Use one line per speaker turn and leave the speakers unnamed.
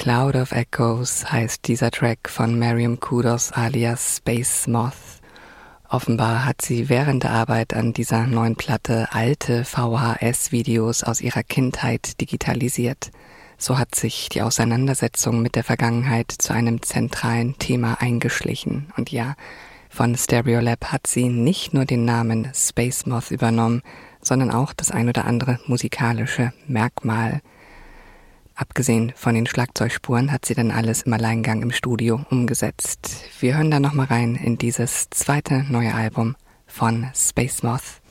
Cloud of Echoes heißt dieser Track von Miriam Kudos alias Space Moth. Offenbar hat sie während der Arbeit an dieser neuen Platte alte VHS-Videos aus ihrer Kindheit digitalisiert. So hat sich die Auseinandersetzung mit der Vergangenheit zu einem zentralen Thema eingeschlichen. Und ja, von Stereolab hat sie nicht nur den Namen Space Moth übernommen, sondern auch das ein oder andere musikalische Merkmal. Abgesehen von den Schlagzeugspuren hat sie dann alles im Alleingang im Studio umgesetzt. Wir hören da nochmal rein in dieses zweite neue Album von Space Moth.